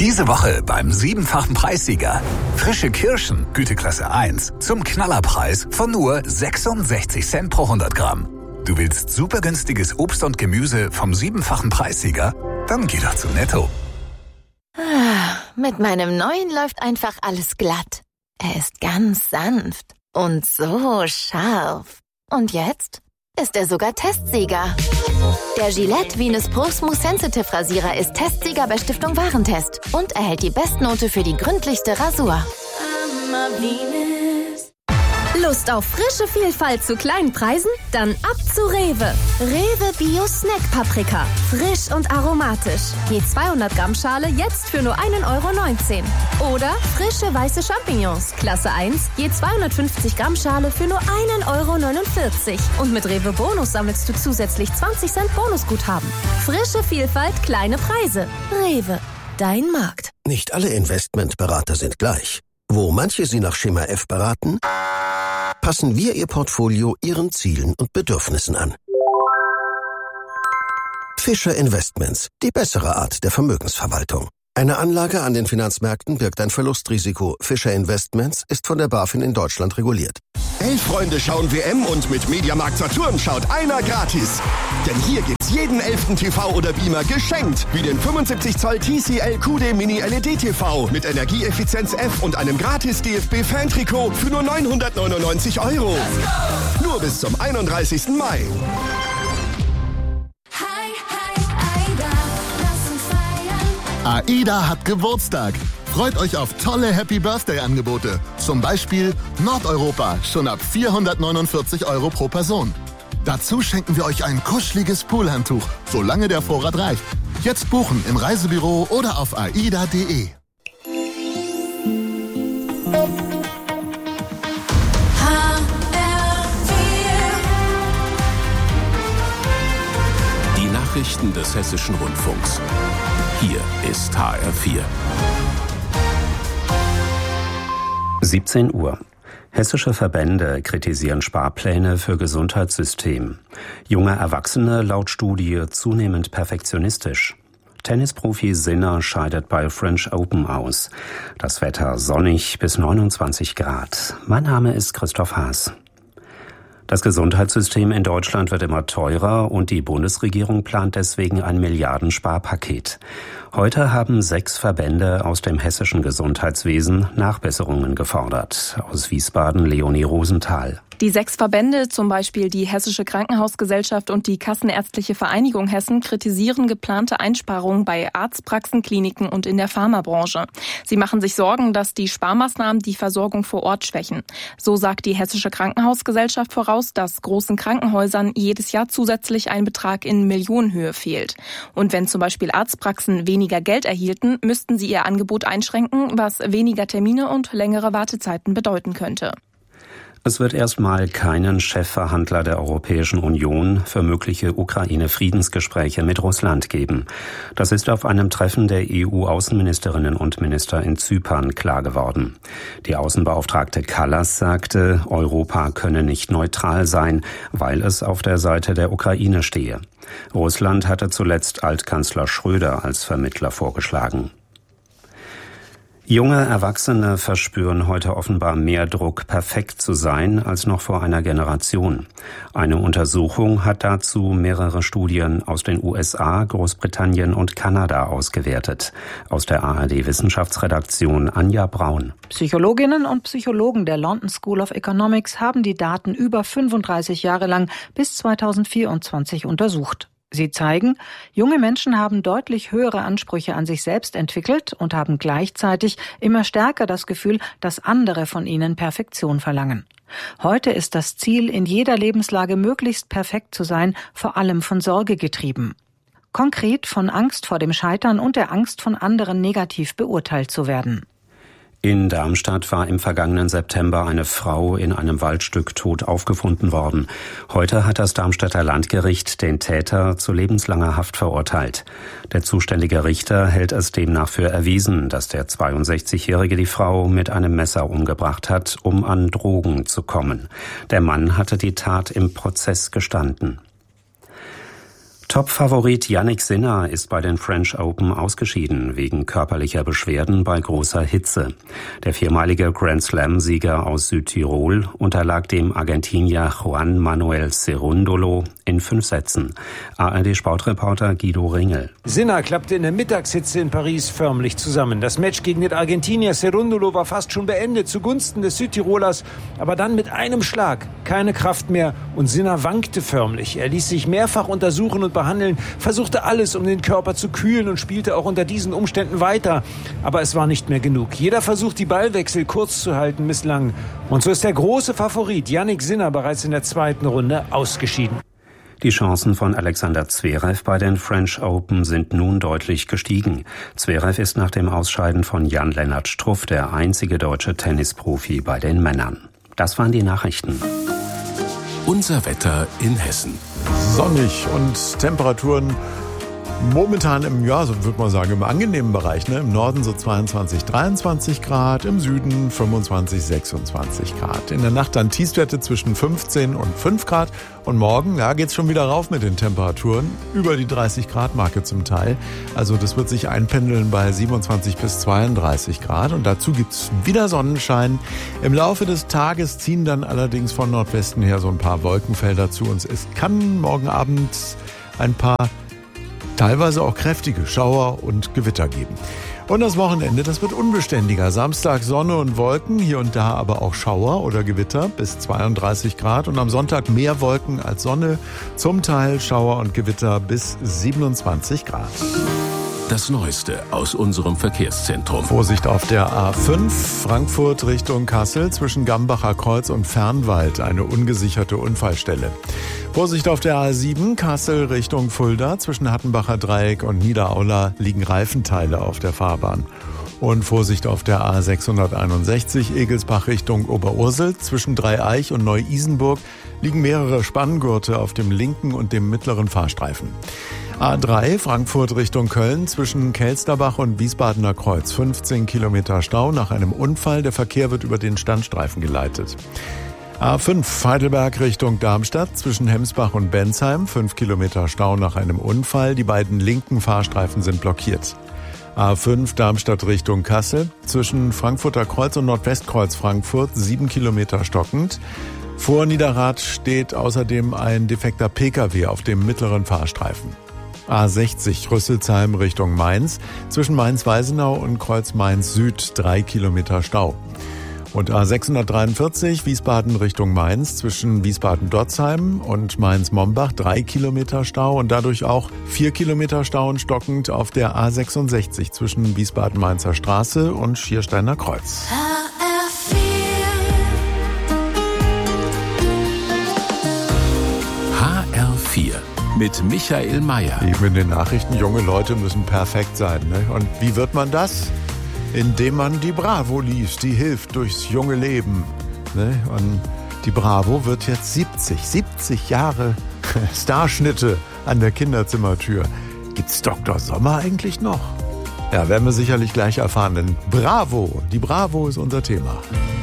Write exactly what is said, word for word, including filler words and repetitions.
Diese Woche beim siebenfachen Preissieger. Frische Kirschen, Güteklasse eins, zum Knallerpreis von nur sechsundsechzig Cent pro hundert Gramm. Du willst super günstiges Obst und Gemüse vom siebenfachen Preissieger? Dann geh doch zu Netto. Ah, mit meinem neuen läuft einfach alles glatt. Er ist ganz sanft und so scharf. Und jetzt ist er sogar Testsieger. Der Gillette Venus Pro Smooth Sensitive Rasierer ist Testsieger bei Stiftung Warentest und erhält die Bestnote für die gründlichste Rasur. Lust auf frische Vielfalt zu kleinen Preisen? Dann ab zu Rewe. Rewe Bio Snack Paprika. Frisch und aromatisch. Je zweihundert Gramm Schale jetzt für nur ein Euro neunzehn. Oder frische weiße Champignons. Klasse eins. Je zweihundertfünfzig Gramm Schale für nur ein Euro neunundvierzig. Und mit Rewe Bonus sammelst du zusätzlich zwanzig Cent Bonusguthaben. Frische Vielfalt, kleine Preise. Rewe. Dein Markt. Nicht alle Investmentberater sind gleich. Wo manche Sie nach Schema F beraten, passen wir Ihr Portfolio Ihren Zielen und Bedürfnissen an. Fischer Investments, die bessere Art der Vermögensverwaltung. Eine Anlage an den Finanzmärkten birgt ein Verlustrisiko. Fischer Investments ist von der BaFin in Deutschland reguliert. Elf Freunde schauen W M und mit Mediamarkt Saturn schaut einer gratis. Denn hier gibt's jeden elften T V oder Beamer geschenkt. Wie den fünfundsiebzig Zoll T C L Q D Mini L E D T V mit Energieeffizienz F und einem gratis D F B-Fan-Trikot für nur neunhundertneunundneunzig Euro. Nur bis zum einunddreißigsten Mai. AIDA hat Geburtstag. Freut euch auf tolle Happy-Birthday-Angebote. Zum Beispiel Nordeuropa, schon ab vierhundertneunundvierzig Euro pro Person. Dazu schenken wir euch ein kuscheliges Poolhandtuch, solange der Vorrat reicht. Jetzt buchen im Reisebüro oder auf aida punkt de. Die Nachrichten des Hessischen Rundfunks. Hier ist H R vier. siebzehn Uhr. Hessische Verbände kritisieren Sparpläne für Gesundheitssystem. Junge Erwachsene laut Studie zunehmend perfektionistisch. Tennisprofi Sinner scheidet bei French Open aus. Das Wetter sonnig bis neunundzwanzig Grad. Mein Name ist Christoph Haas. Das Gesundheitssystem in Deutschland wird immer teurer und die Bundesregierung plant deswegen ein Milliardensparpaket. Heute haben sechs Verbände aus dem hessischen Gesundheitswesen Nachbesserungen gefordert. Aus Wiesbaden Leonie Rosenthal. Die sechs Verbände, zum Beispiel die Hessische Krankenhausgesellschaft und die Kassenärztliche Vereinigung Hessen, kritisieren geplante Einsparungen bei Arztpraxen, Kliniken und in der Pharmabranche. Sie machen sich Sorgen, dass die Sparmaßnahmen die Versorgung vor Ort schwächen. So sagt die Hessische Krankenhausgesellschaft voraus, dass großen Krankenhäusern jedes Jahr zusätzlich ein Betrag in Millionenhöhe fehlt. Und wenn zum Beispiel Arztpraxen weniger Geld erhielten, müssten sie ihr Angebot einschränken, was weniger Termine und längere Wartezeiten bedeuten könnte. Es wird erstmal keinen Chefverhandler der Europäischen Union für mögliche Ukraine-Friedensgespräche mit Russland geben. Das ist auf einem Treffen der E U-Außenministerinnen und Minister in Zypern klar geworden. Die Außenbeauftragte Kallas sagte, Europa könne nicht neutral sein, weil es auf der Seite der Ukraine stehe. Russland hatte zuletzt Altkanzler Schröder als Vermittler vorgeschlagen. Junge Erwachsene verspüren heute offenbar mehr Druck, perfekt zu sein, als noch vor einer Generation. Eine Untersuchung hat dazu mehrere Studien aus den U S A, Großbritannien und Kanada ausgewertet. Aus der A R D-Wissenschaftsredaktion Anja Braun. Psychologinnen und Psychologen der London School of Economics haben die Daten über fünfunddreißig Jahre lang bis zweitausendvierundzwanzig untersucht. Sie zeigen, junge Menschen haben deutlich höhere Ansprüche an sich selbst entwickelt und haben gleichzeitig immer stärker das Gefühl, dass andere von ihnen Perfektion verlangen. Heute ist das Ziel, in jeder Lebenslage möglichst perfekt zu sein, vor allem von Sorge getrieben. Konkret von Angst vor dem Scheitern und der Angst, von anderen negativ beurteilt zu werden. In Darmstadt war im vergangenen September eine Frau in einem Waldstück tot aufgefunden worden. Heute hat das Darmstädter Landgericht den Täter zu lebenslanger Haft verurteilt. Der zuständige Richter hält es demnach für erwiesen, dass der zweiundsechzigjährige die Frau mit einem Messer umgebracht hat, um an Drogen zu kommen. Der Mann hatte die Tat im Prozess gestanden. Top-Favorit Jannik Sinner ist bei den French Open ausgeschieden, wegen körperlicher Beschwerden bei großer Hitze. Der viermalige Grand-Slam-Sieger aus Südtirol unterlag dem Argentinier Juan Manuel Cerúndolo in fünf Sätzen. A R D-Sportreporter Guido Ringel. Sinner klappte in der Mittagshitze in Paris förmlich zusammen. Das Match gegen den Argentinier Cerúndolo war fast schon beendet, zugunsten des Südtirolers. Aber dann mit einem Schlag, keine Kraft mehr, und Sinner wankte förmlich. Er ließ sich mehrfach untersuchen und behandeln, versuchte alles, um den Körper zu kühlen und spielte auch unter diesen Umständen weiter. Aber es war nicht mehr genug. Jeder Versuch, die Ballwechsel kurz zu halten, misslang. Und so ist der große Favorit Jannik Sinner bereits in der zweiten Runde ausgeschieden. Die Chancen von Alexander Zverev bei den French Open sind nun deutlich gestiegen. Zverev ist nach dem Ausscheiden von Jan-Lennart Struff der einzige deutsche Tennisprofi bei den Männern. Das waren die Nachrichten. Unser Wetter in Hessen. Sonnig und Temperaturen momentan im, ja, so würde man sagen, im angenehmen Bereich. Ne? Im Norden so zweiundzwanzig, dreiundzwanzig Grad, im Süden fünfundzwanzig, sechsundzwanzig Grad. In der Nacht dann Tiefstwerte zwischen fünfzehn und fünf Grad. Und morgen, ja, geht's schon wieder rauf mit den Temperaturen. Über die dreißig Grad Marke zum Teil. Also das wird sich einpendeln bei siebenundzwanzig bis zweiunddreißig Grad. Und dazu gibt's wieder Sonnenschein. Im Laufe des Tages ziehen dann allerdings von Nordwesten her so ein paar Wolkenfelder zu uns. Es kann morgen Abend ein paar teilweise auch kräftige Schauer und Gewitter geben. Und das Wochenende, das wird unbeständiger. Samstag Sonne und Wolken, hier und da aber auch Schauer oder Gewitter bis zweiunddreißig Grad. Und am Sonntag mehr Wolken als Sonne, zum Teil Schauer und Gewitter bis siebenundzwanzig Grad. Das Neueste aus unserem Verkehrszentrum. Vorsicht auf der A fünf, Frankfurt Richtung Kassel, zwischen Gambacher Kreuz und Fernwald, eine ungesicherte Unfallstelle. Vorsicht auf der A sieben, Kassel Richtung Fulda, zwischen Hattenbacher Dreieck und Niederaula liegen Reifenteile auf der Fahrbahn. Und Vorsicht auf der A sechshunderteinundsechzig, Egelsbach Richtung Oberursel, zwischen Dreieich und Neu-Isenburg liegen mehrere Spanngurte auf dem linken und dem mittleren Fahrstreifen. A drei, Frankfurt Richtung Köln, zwischen Kelsterbach und Wiesbadener Kreuz, fünfzehn Kilometer Stau nach einem Unfall. Der Verkehr wird über den Standstreifen geleitet. A fünf, Heidelberg Richtung Darmstadt, zwischen Hemsbach und Bensheim, fünf Kilometer Stau nach einem Unfall. Die beiden linken Fahrstreifen sind blockiert. A fünf, Darmstadt Richtung Kassel, zwischen Frankfurter Kreuz und Nordwestkreuz Frankfurt, sieben Kilometer stockend. Vor Niederrad steht außerdem ein defekter Pkw auf dem mittleren Fahrstreifen. A sechzig, Rüsselsheim Richtung Mainz, zwischen Mainz-Weisenau und Kreuz Mainz Süd, drei Kilometer Stau. Und A sechshundertdreiundvierzig, Wiesbaden Richtung Mainz, zwischen Wiesbaden-Dotzheim und Mainz-Mombach, drei Kilometer Stau und dadurch auch vier Kilometer Stau und stockend auf der A sechsundsechzig zwischen Wiesbaden-Mainzer Straße und Schiersteiner Kreuz. H R vier mit Michael Mayer. Eben in den Nachrichten, junge Leute müssen perfekt sein. Ne? Und wie wird man das? Indem man die Bravo liest, die hilft durchs junge Leben. Ne? Und die Bravo wird jetzt siebzig, siebzig Jahre Starschnitte an der Kinderzimmertür. Gibt's Doktor Sommer eigentlich noch? Ja, werden wir sicherlich gleich erfahren, denn Bravo, die Bravo ist unser Thema.